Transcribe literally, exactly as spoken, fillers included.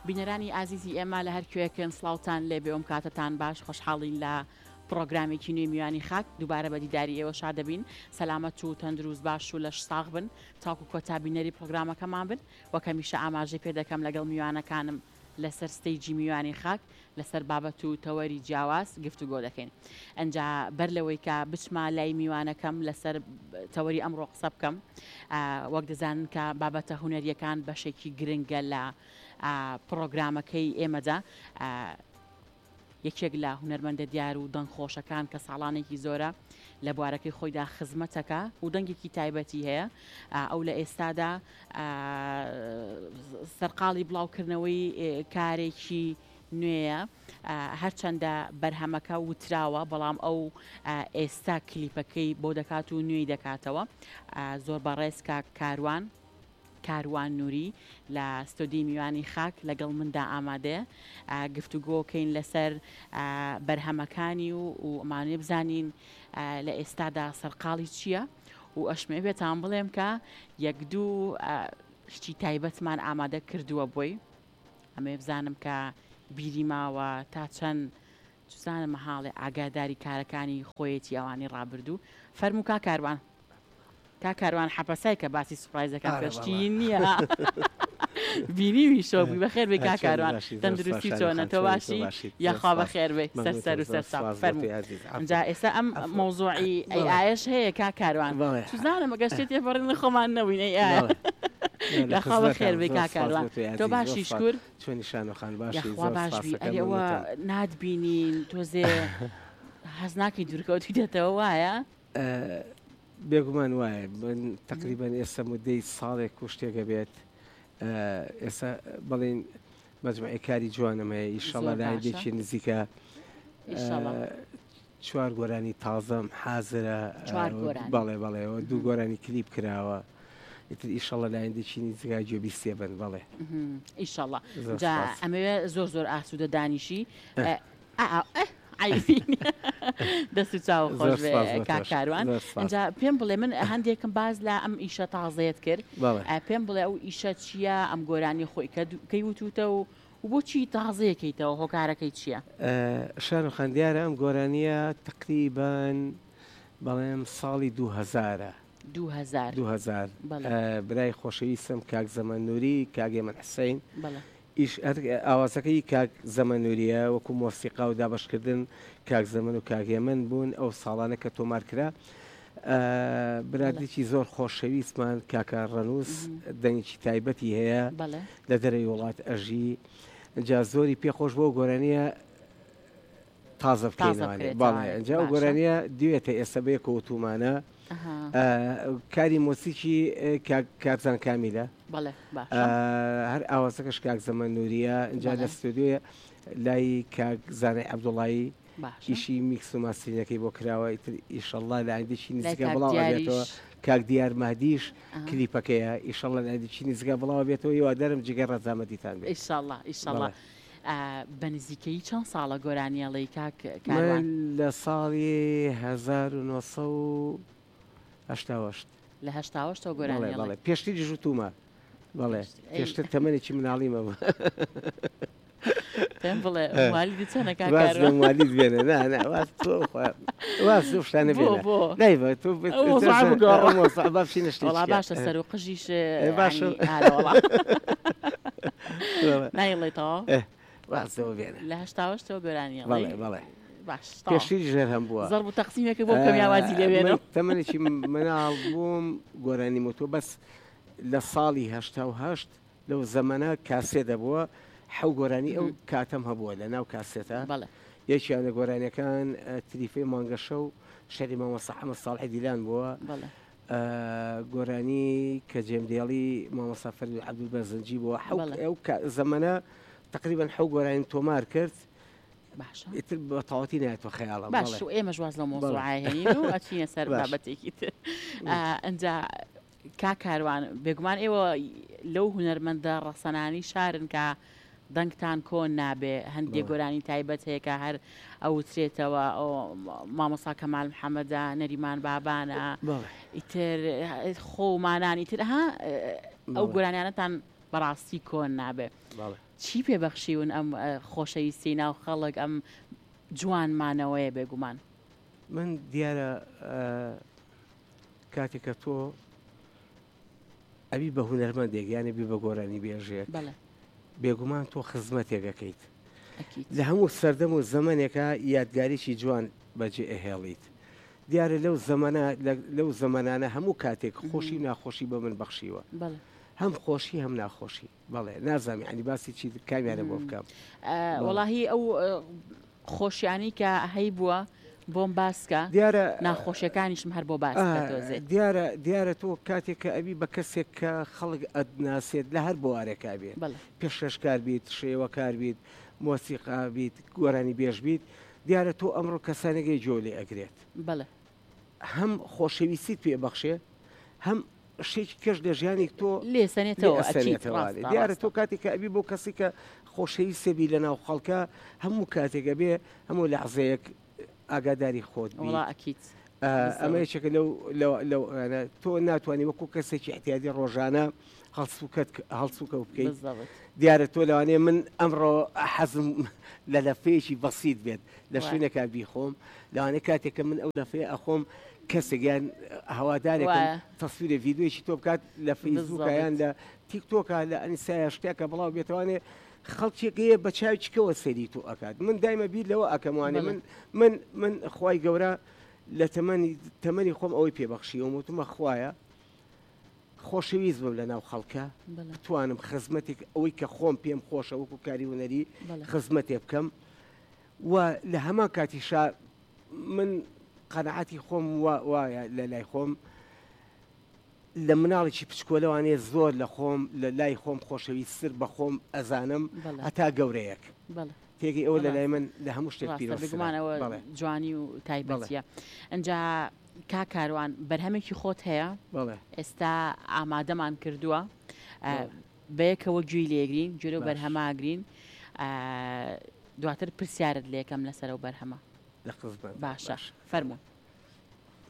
بینەرانی ئازیزی ئێمە لە هەر کوێکن سڵاوتان لێ بێوم کاتتان باش خۆشحاڵین لە پرۆگرامێکی نوێ میوانی خاک دووبارە بە دیداری ئێوە شاد دەبین سەلامەت و تەندروست باش و لەش ساغ بن تاکو کۆتابینەری پرۆگرامەکەمان بن وەکەمیشە ئاماژەی پێ دەکەم لەگەڵ میوانەکانم لەسەر ستەیجی میوانی خاک لەسەر بابەت و تەوەری جیاواز گفتوگۆ دەکەین ئەنجا بەر لەوەی کە بچما لای میوانەکەم لەسەر تەوەری ئەمڕۆ قسە بکەم وەک دەزانن کە بابەتە هونەریەکان بەشێکی گرنگە لە پرۆگرامەکەی ئێمەدا یەکێک لە هونەرمەندە دیار و دەنگخۆشەکان کە ساڵانێکی زۆرە لە بوارەکەی خۆیدا خزمەتەکە و دەنگێکی تایبەتی هەیە ئەو لە ئێستادا سەرقاڵی بڵاوکردنەوەی کارێکی نوێیە هەرچەندە بەرهەمەکە وتراوە بەڵام ئەو ئێستا کلیپەکەی بۆ دەکات و نوێی دەکاتەوە زۆر بەڕێز کاروان کاروان نووری لە ستۆدیۆی میوانی خاک لەگەڵ مندا ئامادەیە گفتوگۆکەین لەسەر بەرهەمەکانی و ئەمانێ بزانین لە ئێستادا سەرقاڵی چییە و ئەشمێ بێتان بڵێم کە یەک دوو شتی تایبەتمان ئامادە کردووە بۆی ئەمێ بزانم کە بیری ماوە تا چەند چزانە مەحاڵێ ئاگاداری کارەکانی خۆیەتی ئەوانی ڕابردوو فەرموو کا کاروان کا کاروان حەپەسای کە باسی سوپرایزەکە پێشتی نییە بینیوی شۆ بووی بەخێر بێ کا کاروان تەندروستی چۆنە تۆ باشی یاخوا بەخێر بێ سەر سەر و سەر ساڵ فەرموو ئەنجا ئێستا ئەم مۆزوعی ئەی ئایش هەیە کا کاروان چزانە مەگە شتێ تێپەڕێنە خۆمان نەبووین ئەی ئایا یاخوا بەخێر بێ کا کاروان تۆ باشی شکور چۆنی شانۆخان باشی یاخوا باش بی ئەرێەوە ناتبینین تۆزێ حەز ناکەی دوورکەوتی دێتەوە وایە بێگومان وایە من تقریبان ئێستا مدەی ساڵێک و شتێکە بێت ئێستا بەڵێن مەجموعەی کاری جوانم هەیە ئیشەڵڵا لایەندێکی نزیکە چوار گۆرانی تازەم حازرە بەڵێ بەڵێەوە دوو گۆرانی کلیپ کراوە ئیتر ئیشەڵڵا لایەندێکی نزیکای گوێبیستێ بن بەڵێ ئیشەڵڵا جا ئەمەوێ زۆر زۆر ئاسوودە دانیشی دەست و چاو خۆش بێ کاکاروان ئەنجا پێم بڵێ من هەندێکم باز لە ئەم ئیشە تازەیەت کرد پێم بڵێ ئەو ئیشە چییە ئەم گۆرانی خۆی کەی وتوتە و بۆچی تازەیەکەیتەوە هۆکارەکەی چییە؟ شار و خەندیارە ئەم گۆرانیە تقریبان بەڵێم ساڵی دووهەزارە دووهەزار برای خۆشەویستم کاک زەمەنووری کاک ئێمن حسەین ئیش ئاوازەکەی کاک زەمەنووریە وەکو مۆسیقا و دابشکردن کاک زەمەن و کاگێمن بوون ئەو ساڵانە کە تۆمار کرا برادێکی زۆر خۆشەویستمان کاکە ڕەنووس دەنگێکی تایبەتی هەیە لە دەرەوەی وڵات ئەژی جا زۆری پێخۆش بۆ گۆرانیە تازە بکەینوانێ بەڵێ ئەنجا ئەو گۆرانیە دوێتە ئێستا بە یەکەوتومانە کاری مۆسیقی کارزان کامیلە هەر ئاوازەکەش کاک زەمەنووریە ئەنجا لە ستۆدیۆیە لای کاک زانای عەبدوڵایی ئیشی میکس و ماسترینەکەی بۆ کراوە ئیشەڵڵا لە ئایندێکی نزیکە بڵاو بێتەوە کاک دیار مادیش کلیپەکەیە ئیشەڵڵا لە ئایندێکی نزیکە بڵاو بێتەوە هیوادارم جگەر ڕەزامەندیتان بێت ئیشەڵڵا ئیشەڵڵا بە نزیکەی چەند ساڵە گۆرانیەڵی کاک من لە ساڵی هەزار و نۆ سەد و هەشتا و هەشت لە هەشتا و هەشتەوە گۆرانیەڵێ پێشتری ژوتومە بەڵێ پێشتر تەمەنێکی مناڵیمە بوو پێم بڵێ والیدی چەنە کاکاروان والید بێنە واز دوو شتانە بێنە نایبە تۆ باشینە شتی وڵا باشە سەر و قژیش باشە نایڵێتەوە وازەوە بێنە لە هەشتا و هەشتەوە گۆرانیەڵێ بەڵێ بەڵێ پێشتری ژێر هەم بووە زەرب و تەقسیمێکی بۆ کەمیاوازی لێوێنە تەمەنێکی مناڵ بووم گۆرانی مۆتۆ بەس لە ساڵی هەشتا و هەشت لەو زەمانە کاسێ دەبووە حەو گۆرانی ئەو کاتەم هەبووە لە ناو کاسێتە یەکیان لە گۆرانیەکان تریفەی مانگەشە و شەری مامۆستا حەمەد ساڵحی دیلان بووە گۆرانی کە جێمدێڵی مامۆستا فەرید عەبدولبەرزەنجی بووە ئەو زەمانە تقریبا حەو گۆرانی تۆمار کرد ئیتر بە تەواوەتی نایەتەوە خەیاڵم باش و ئێمەش واز لە مۆزوعای هەین و ئەچینە سەر بابەتێکی تر ئەنجا کاکاروان بێگومان ئێوە لەو هونەرمەندە ڕەسەنانی شارن کە دەنگتان کۆن نابێ هەندێک گۆرانی تایبەت هەیە کە هەر ئەوترێتەوە مامۆستا کەمال محەممەدە نەریمان بابانە ئیتر خۆمانان ئیتر ها ئەو گۆرانیانەتان بەڕاستی کۆن نابێ چی پێبەخشیون ئەم خۆشەویستی ناو خەڵک ئەم جوانمانەوەیە بێگومان من دیارە کاتێککە تۆ ئەبی بە هونەرمەندێک یانە بی بە گۆرانی بێژێک بێگومان تۆ خزمەتێکەکەیت لە هەموو سەردەم و زەمانێکە یادگاریی جوان بەجێ ئەهێڵیت دیارە لەو لەو زەمانانە هەموو کاتێک خۆشی ناخۆشی بە من بەخشیوە هەم خۆشی هەم ناخۆشی بەڵێ نازانانی ئەنی باسی چی کامیانە بۆ بکەم وەڵاهی ئەو خۆشیانی کە هەی بووە بۆم باسکە دیارە ناخۆشیەکانیشم هەر بۆ باس دیارە دیارە تۆ کاتێک کە ئەبی بە کەسێک کە خەڵک ئەدناسێت لە هەر بۆوارێکا بێت پێشەشکار بیت شێوەکار بیت مۆسیقا بیت گۆرانی بێژ بیت دیارە تۆ ئەمڕۆ کەسانێکی جۆ لێ ئەگرێت هەم خۆشەویستیت پێبەخشێ هەم شتێکی کەش لە ژیانی تۆ لێسەنێتەوە دیارە تۆ کاتێک کە ئەبی بۆ کەسی کە خۆشەویستێبی لە ناو خەڵکە هەموو کاتێکە بێ هەموو لەحزەیەک ئاگاداری خۆت ئەمە یەکێکە لەو تۆ ناتوانانی وەکو کەسێکی احتیاجی ڕۆژانە هەڵسوکە بکەیت دیارە تۆ لەوانەیە من ئەمڕۆ حەزم لە لەفەیەکی بەسیت بێت لە شوێنێکا بیخۆم لەوانەیە کاتێککە من ئەو لەفەیە ئەخۆم کەسێکیان هەوادارێکم تەسویرە ڤیددیویەکی تۆ بکات لە فەیسبووکیان لە تیکتۆکە لە ئەنیسایە شتێکە بڵاو بێتوانێ خەڵکیەکەیە بە چاوچکەوە سەری تۆ ئەکات من دایمە بیر لەوە ئەکەموانێ من من من خوای گەورە لە تەمەنی تەمەنی خۆم ئەوەی پێبەخشیەوە وتمە خوایە خۆشەویست بم لە ناو خەڵکە بتوانم خزمەتێک ئەوەی کە خۆم پێم خۆشە وەکو کاری هونەری خزمەتێ بکەم و لە هەمان کاتیشا من قەنەعەتی خۆم وایە لە لای خۆم لە مناڵێکی پچکۆلەوانێ زۆر لە خۆم لە لای خۆم خۆشەویستتر بە خۆم ئەزانم هەتا گەورەیەک تێگەی ئەوە لە لای من لە هەموو شتێک پیرۆزمانەوە جوانی و تایبەتیە ئەجا کا کاروان بەرهەمێکی خۆت هەیە ئێستا ئامادەمان کردووە بەیەکەوە گوێی لێگرین گوێرە و بەرهەماگرین دواتر پرسیارت لێکەم لەسەر و بەرهەمە لە قزمان باشە فەرموو